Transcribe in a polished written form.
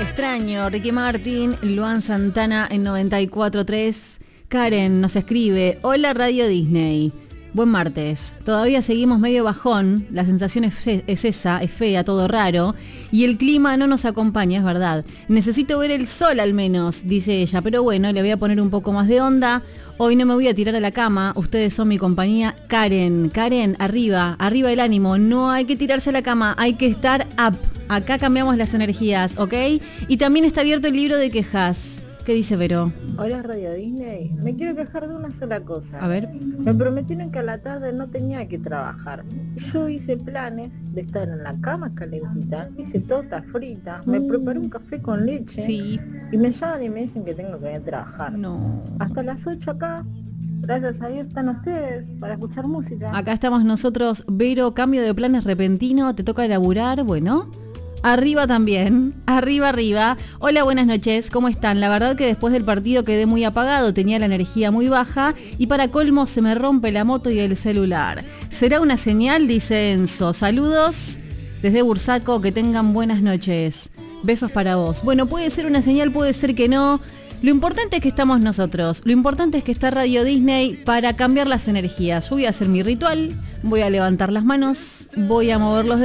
Extraño, Ricky Martin, Luan Santana en 94.3. Karen nos escribe: hola Radio Disney, buen martes. Todavía seguimos medio bajón, la sensación es esa, es fea, todo raro, y el clima no nos acompaña, es verdad. Necesito ver el sol al menos, dice ella, pero bueno, le voy a poner un poco más de onda. Hoy no me voy a tirar a la cama, ustedes son mi compañía. Karen, arriba el ánimo, no hay que tirarse a la cama, hay que estar up. Acá cambiamos las energías, ¿ok? Y también está abierto el libro de quejas. ¿Qué dice Vero? Hola Radio Disney, me quiero quejar de una sola cosa. A ver. Me prometieron que a la tarde no tenía que trabajar. Yo hice planes de estar en la cama calentita, hice torta frita, me preparé un café con leche. Sí. Y me llaman y me dicen que tengo que ir a trabajar. No. Hasta las 8 acá, gracias a Dios están ustedes para escuchar música. Acá estamos nosotros, Vero, cambio de planes repentino, te toca laburar, bueno. Arriba también, arriba. Hola, buenas noches, ¿cómo están? La verdad que después del partido quedé muy apagado, tenía la energía muy baja y para colmo se me rompe la moto y el celular. ¿Será una señal? Dice Enzo. Saludos desde Bursaco, que tengan buenas noches. Besos para vos. Bueno, puede ser una señal, puede ser que no. Lo importante es que estamos nosotros, lo importante es que está Radio Disney para cambiar las energías. Yo voy a hacer mi ritual, voy a levantar las manos, voy a mover los dedos.